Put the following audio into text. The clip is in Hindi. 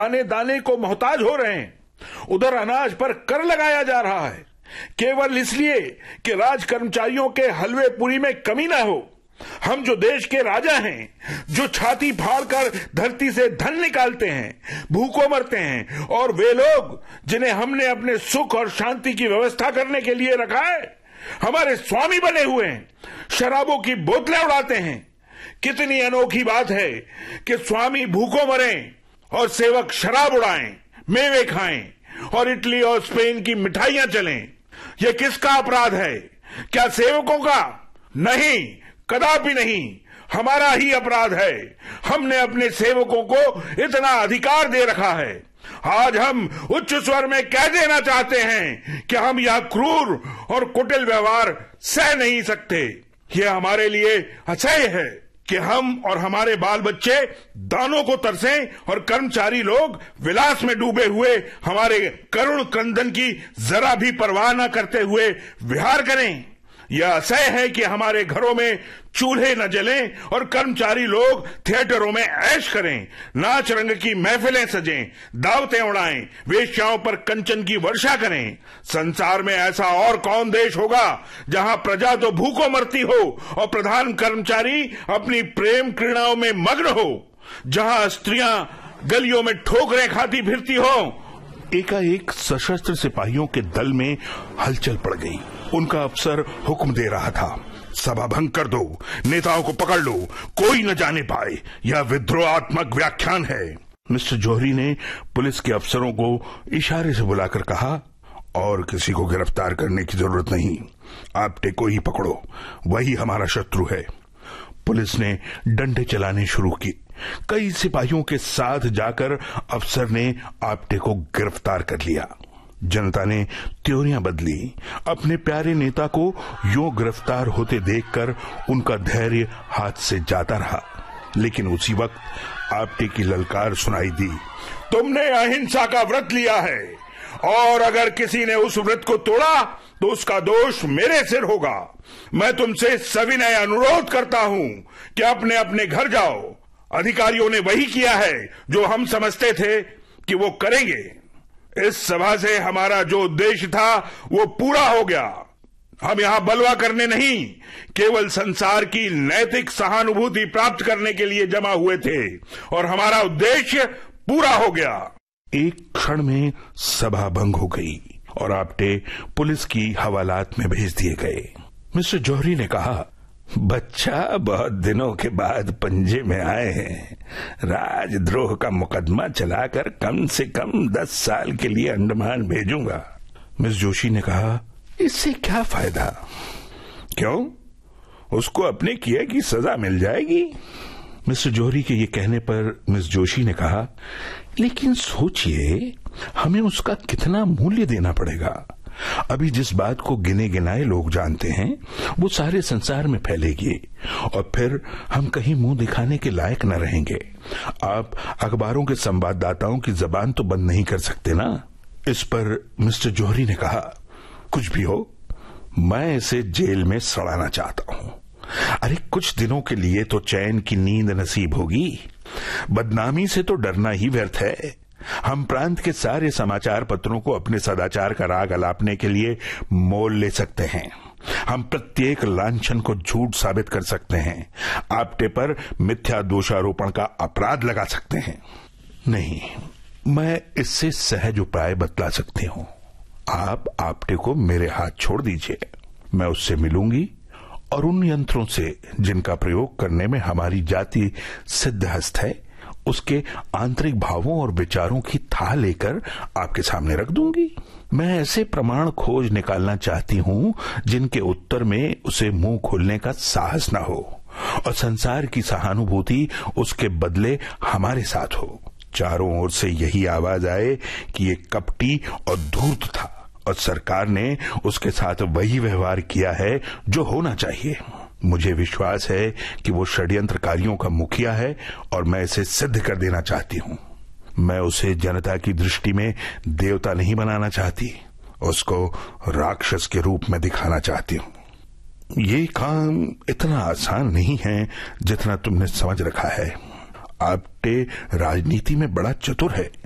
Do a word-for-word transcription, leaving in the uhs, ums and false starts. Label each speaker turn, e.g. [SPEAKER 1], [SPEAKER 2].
[SPEAKER 1] दाने दाने को मोहताज हो रहे हैं, उधर अनाज पर कर लगाया जा रहा है, केवल इसलिए कि राज कर्मचारियों के हलवे पूरी में कमी ना हो। हम जो देश के राजा हैं, जो छाती फाड़कर धरती से धन निकालते हैं, भूखों मरते हैं, और वे लोग जिन्हें हमने अपने सुख और शांति की व्यवस्था करने के लिए रखा है, हमारे स्वामी बने हुए हैं, शराबों की बोतलें उड़ाते हैं। कितनी अनोखी बात है कि स्वामी भूखों मरें और सेवक शराब उड़ाएं, मेवे खाएं और इटली और स्पेन की मिठाइयां चलें। यह किसका अपराध है? क्या सेवकों का? नहीं, कदापि नहीं, हमारा ही अपराध है। हमने अपने सेवकों को इतना अधिकार दे रखा है। आज हम उच्च स्वर में कह देना चाहते हैं कि हम यह क्रूर और कुटिल व्यवहार सह नहीं सकते। यह हमारे लिए असह्य है कि हम और हमारे बाल बच्चे दानों को तरसें और कर्मचारी लोग विलास में डूबे हुए हमारे करुण क्रंदन की जरा भी परवाह न करते हुए विहार करें। यह असह्य है कि हमारे घरों में चूल्हे न जलें और कर्मचारी लोग थिएटरों में ऐश करें, नाच रंग की महफिलें सजें, दावतें उड़ाएं, वेश्याओं पर कंचन की वर्षा करें। संसार में ऐसा और कौन देश होगा जहां प्रजा तो भूखों मरती हो और प्रधान कर्मचारी अपनी प्रेम क्रीड़ाओं में मग्न हो, जहां स्त्रियां गलियों में ठोकरें खाती फिरती हो। एकाएक सशस्त्र सिपाहियों के दल में हलचल पड़ गई। उनका अफसर हुक्म दे रहा था, सभा भंग कर दो, नेताओं को पकड़ लो, कोई न जाने पाए, यह विद्रोहात्मक व्याख्यान है। मिस्टर जौहरी ने पुलिस के अफसरों को इशारे से बुलाकर कहा, और किसी को गिरफ्तार करने की जरूरत नहीं, आपटे को ही पकड़ो, वही हमारा शत्रु है। पुलिस ने डंडे चलाने शुरू किए। कई सिपाहियों के साथ जाकर अफसर ने आपटे को गिरफ्तार कर लिया। जनता ने त्योरियां बदली। अपने प्यारे नेता को यूं गिरफ्तार होते देखकर उनका धैर्य हाथ से जाता रहा। लेकिन उसी वक्त आपटे की ललकार सुनाई दी, तुमने अहिंसा का व्रत लिया है और अगर किसी ने उस व्रत को तोड़ा तो उसका दोष मेरे सिर होगा। मैं तुमसे सविनय अनुरोध करता हूं कि अपने अपने घर जाओ। अधिकारियों ने वही किया है जो हम समझते थे कि वो करेंगे। इस सभा से हमारा जो उद्देश्य था वो पूरा हो गया। हम यहां बलवा करने नहीं, केवल संसार की नैतिक सहानुभूति प्राप्त करने के लिए जमा हुए थे और हमारा उद्देश्य पूरा हो गया। एक क्षण में सभा भंग हो गई और आपटे पुलिस की हवालात में भेज दिए गए। मिस्टर जौहरी ने कहा, बच्चा बहुत दिनों के बाद पंजे में आए हैं। राजद्रोह का मुकदमा चलाकर कम से कम दस साल के लिए अंडमान भेजूंगा। मिस जोशी ने कहा, इससे क्या फायदा? क्यों? उसको अपने किए की सजा मिल जाएगी। मिस्टर जौहरी के ये कहने पर मिस जोशी ने कहा, लेकिन सोचिए, हमें उसका कितना मूल्य देना पड़ेगा। अभी जिस बात को गिने गिनाए लोग जानते हैं वो सारे संसार में फैलेगी और फिर हम कहीं मुंह दिखाने के लायक न रहेंगे। आप अखबारों के संवाददाताओं की जबान तो बंद नहीं कर सकते ना। इस पर मिस्टर जौहरी ने कहा, कुछ भी हो, मैं इसे जेल में सड़ाना चाहता हूं। अरे कुछ दिनों के लिए तो चैन की नींद नसीब होगी। बदनामी से तो डरना ही व्यर्थ है। हम प्रांत के सारे समाचार पत्रों को अपने सदाचार का राग अलापने के लिए मोल ले सकते हैं। हम प्रत्येक लांछन को झूठ साबित कर सकते हैं। आपटे पर मिथ्या दोषारोपण का अपराध लगा सकते हैं। नहीं, मैं इससे सहज उपाय बतला सकती हूं। आप आपटे को मेरे हाथ छोड़ दीजिए। मैं उससे मिलूंगी और उन यंत्रों से जिनका प्रयोग करने में हमारी जाति सिद्धहस्त है उसके आंतरिक भावों और विचारों की थाह लेकर आपके सामने रख दूंगी। मैं ऐसे प्रमाण खोज निकालना चाहती हूं जिनके उत्तर में उसे मुंह खोलने का साहस न हो और संसार की सहानुभूति उसके बदले हमारे साथ हो। चारों ओर से यही आवाज आए कि ये कपटी और धूर्त था और सरकार ने उसके साथ वही व्यवहार किया है जो होना चाहिए। मुझे विश्वास है कि वो षड्यंत्रकारियों का मुखिया है और मैं इसे सिद्ध कर देना चाहती हूं। मैं उसे जनता की दृष्टि में देवता नहीं बनाना चाहती, उसको राक्षस के रूप में दिखाना चाहती हूं। ये काम इतना आसान नहीं है जितना तुमने समझ रखा है। आपटे राजनीति में बड़ा चतुर है।